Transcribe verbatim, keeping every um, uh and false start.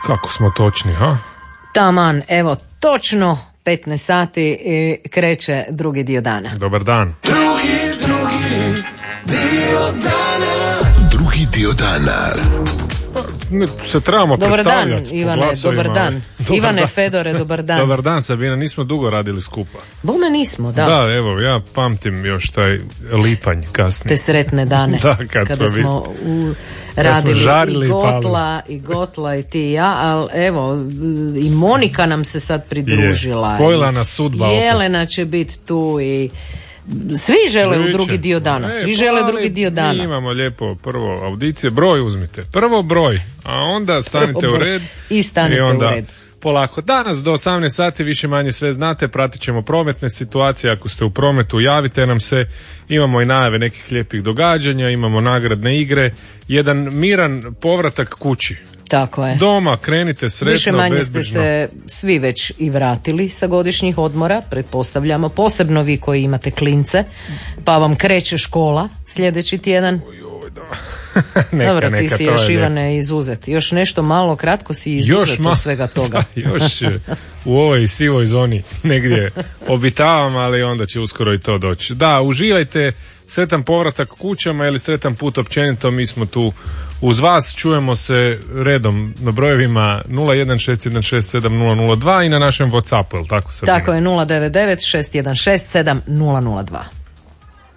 Kako smo točni, ha? Taman, evo, točno petnaest sati i kreće drugi dio dana. Dobar dan. Drugi, drugi dio dana. Drugi dio dana. Ne, se trebamo dobar predstavljati. Dan, Ivane, dobar dan. Dobar Ivane, dan. Fedore, dobar dan. Dobar dan, Sabina, nismo dugo radili skupa. Bome nismo, da. Da, evo, ja pamtim još taj lipanj kasnije. Te sretne dane. Da, kad kada smo, smo u, radili žarili i i Gotla, i Gotla i ti i ja, ali evo, i Monika nam se sad pridružila. Je, spojila nas sudba. Jelena opet. će biti tu i svi žele Biće. u drugi dio dana. Svi e, žele pa, drugi dio dana. Mi imamo lijepo prvo audicije, broj uzmite. Prvo broj, a onda stanite Prvo u broj. red. I stanite i onda u red. Polako. Danas do osamnaest sati više manje sve znate, pratit ćemo prometne situacije, ako ste u prometu javite nam se, imamo i najave nekih lijepih događanja, imamo nagradne igre, jedan miran povratak kući. Tako je. Doma, krenite sretno, Više manje bezbrižno. ste se svi već i vratili sa godišnjih odmora, pretpostavljamo, posebno vi koji imate klince, pa vam kreće škola sljedeći tjedan. Joj, da. neka, Dobro, ti neka, si to još, je Ivane, izuzet. Još nešto malo, kratko si izuzet ma- od svega toga. Da, još je u ovoj sivoj zoni negdje obitavam, ali onda će uskoro i to doći. Da, uživajte, sretan povratak kućama ili sretan put općenito, mi smo tu uz vas, čujemo se redom na brojevima nula jedan šest jedan šest sedam nula nula dva i na našem WhatsAppu, jel tako? Sabina? Tako je, nula devet devet šest jedan šest sedam nula nula dva.